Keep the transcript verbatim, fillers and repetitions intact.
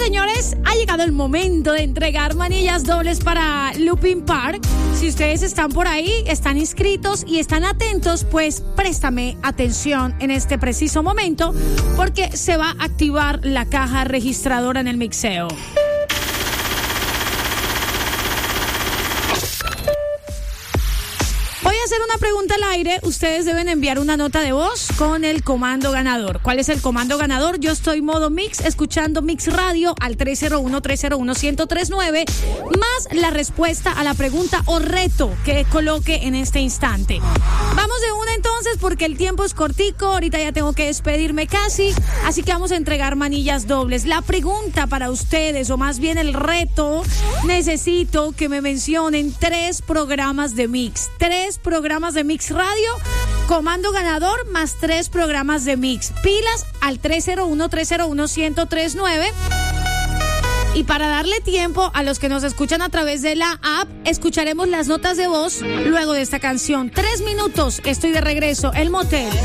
señores, ha llegado el momento de entregar manillas dobles para Looping Park. Si ustedes están por ahí, están inscritos y están atentos, pues préstame atención en este preciso momento porque se va a activar la caja registradora en el mixeo. Voy a hacer una pregunta al aire. Ustedes deben enviar una nota de voz con el comando ganador. ¿Cuál es el comando ganador? Yo estoy modo mix, escuchando Mix Radio al tres cero uno, tres cero uno, uno cero tres nueve, más la respuesta a la pregunta o reto que coloque en este instante. Vamos de una entonces porque el tiempo es cortico. Ahorita ya tengo que despedirme casi. Así que vamos a entregar manillas dobles. La pregunta para ustedes, o más bien el reto, necesito que me mencionen tres programas de Mix. Tres programas de Mix Radio, comando ganador más tres programas de Mix. Pilas al tres cero uno, tres cero uno, uno cero tres nueve. Y para darle tiempo a los que nos escuchan a través de la app, escucharemos las notas de voz luego de esta canción. Tres minutos, estoy de regreso. El Motel.